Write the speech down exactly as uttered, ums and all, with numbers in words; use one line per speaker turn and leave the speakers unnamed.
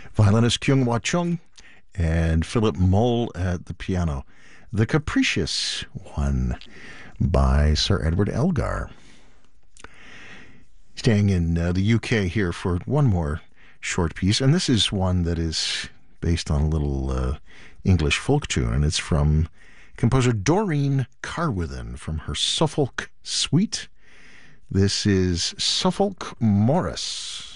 Violinist Kyung Wha Chung and Philip Moll at the piano. The Capricious One by Sir Edward Elgar. Staying in uh, the U K here for one more short piece, and this is one that is based on a little uh, English folk tune, and it's from composer Doreen Carwithen from her Suffolk Suite. This is Suffolk Morris.